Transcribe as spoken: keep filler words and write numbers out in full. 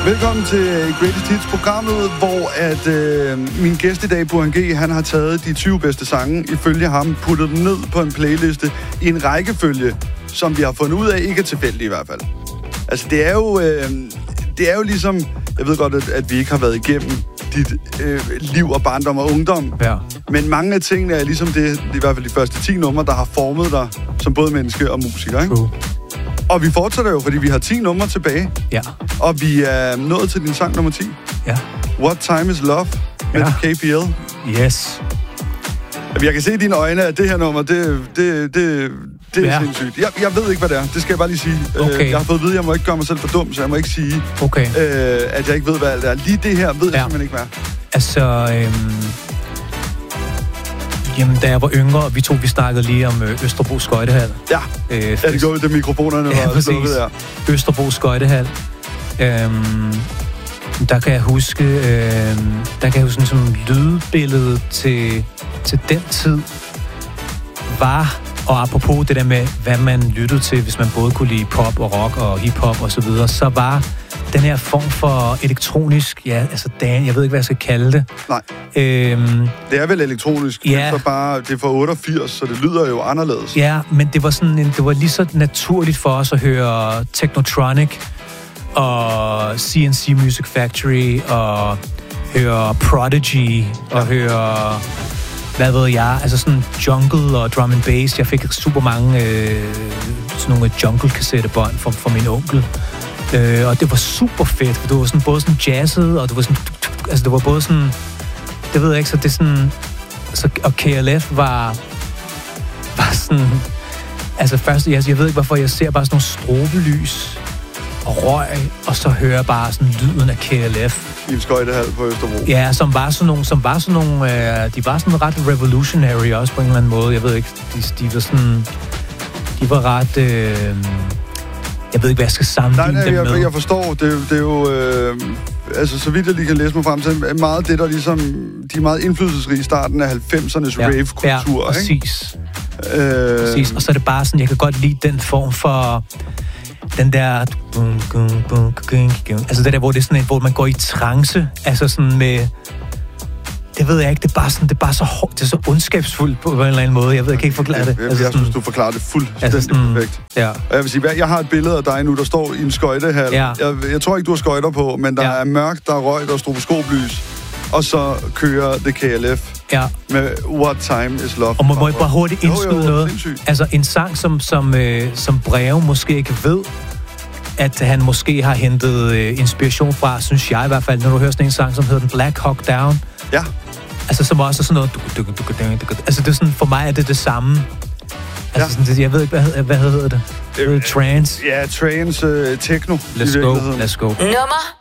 Velkommen til Greatest Hits-programmet, hvor at øh, min gæst i dag, Burhan G, han har taget de tyve bedste sange, ifølge ham, puttet dem ned på en playliste i en rækkefølge, som vi har fundet ud af, ikke er tilfældig i hvert fald. Altså, det er jo, øh, det er jo ligesom, jeg ved godt, at, at vi ikke har været igennem dit øh, liv og barndom og ungdom, ja. Men mange af tingene er ligesom det, det er i hvert fald de første ti numre, der har formet dig som både menneske og musiker, ikke? True. Og vi fortsætter jo, fordi vi har ti numre tilbage. Ja. Og vi er nået til din sang nummer ti. Ja. What Time Is Love med ja. K P L. Yes. Jeg kan se i dine øjne, at det her nummer, det, det, det, det er ja. sindssygt. Jeg, jeg ved ikke, hvad det er. Det skal jeg bare lige sige. Okay. Jeg har fået at vide, at jeg må ikke gøre mig selv for dum, så jeg må ikke sige, okay. øh, at jeg ikke ved, hvad det er. Lige det her ved jeg ja. simpelthen ikke, hvad. Altså, øhm... Jamen, da jeg var yngre, og vi to, vi snakkede lige om øh, Østerbro Skøjtehal. Ja, øh, ja det går ud, det mikrofonerne ja, var slukket der. Østerbro Skøjtehal. Øhm, der kan jeg huske, øhm, der kan jeg huske sådan, som lydbilledet til, til den tid var, og apropos det der med, hvad man lyttede til, hvis man både kunne lide pop og rock og hiphop og så videre, så var den her form for elektronisk, ja, altså dan, jeg ved ikke, hvad jeg skal kalde det. Nej. Øhm, det er vel elektronisk, ja. det er, bare, det er fra otteogfirs, så det lyder jo anderledes. Ja, men det var sådan en, det var lige så naturligt for os at høre Technotronic og C and C Music Factory og høre Prodigy og høre, hvad ved jeg, altså sådan jungle og drum and bass. Jeg fik super mange øh, sådan nogle jungle-kassettebånd fra, fra min onkel. Øh, og det var super fedt, for det var sådan både sådan jazzet, og det var sådan, altså det var både sådan, det ved jeg ikke, så det er sådan, så, og K L F var, var sådan, altså først, jeg, jeg ved ikke, hvorfor jeg ser bare sådan nogle strobelys og røg, og så hører jeg bare sådan lyden af K L F. I en skøjtehal på Østerbro. Ja, som var sådan nogle, som var sådan nogle, øh, de var sådan ret revolutionary også på en eller anden måde, jeg ved ikke, de, de var sådan, de var ret, øh, jeg ved ikke, hvad jeg skal sammenligne nej, nej, dem jeg, med. jeg forstår. Det, det er jo... Øh, altså, så vidt jeg lige kan læse mig frem til, meget det, der ligesom... De er meget indflydelsesrige i starten af halvfemsernes ja, rave-kultur, ja, ikke? præcis. Øh, præcis. Og så er det bare sådan, jeg kan godt lide den form for... Den der... Altså det der, hvor det er sådan en, hvor man går i trance. Altså sådan med... Det ved jeg ikke, det er bare sådan, det er bare så hårdt, det er så ondskabsfuldt på en eller anden måde. Jeg ved, jeg kan ikke forklare det. Jeg, jeg, altså jeg sådan, synes, du forklarer det fuldstændig altså sådan, perfekt. Ja. Og jeg vil sige, jeg har et billede af dig nu, der står i en skøjtehal. Ja. Jeg, jeg tror ikke, du har skøjter på, men der ja. er mørkt, der er røg, der er stroboskoplys. Og så kører The K L F ja. med What Time Is Love. Og må, må jeg bare hurtigt indskyde jo, jo, noget? Sindssygt. Altså en sang, som, som, øh, som Breve måske ikke ved, at han måske har hentet øh, inspiration fra, synes jeg i hvert fald, når du hører sådan en sang, som hedder den Black Hawk Down. Ja. Altså som også er sådan noget... Du, du, du, du, du, du, altså det er sådan, for mig er det det samme. Altså ja. sådan, det, jeg ved ikke, hvad, hvad hedder det? Øh, trance? Ja, trance, uh, techno. Let's go, let's go. Nummer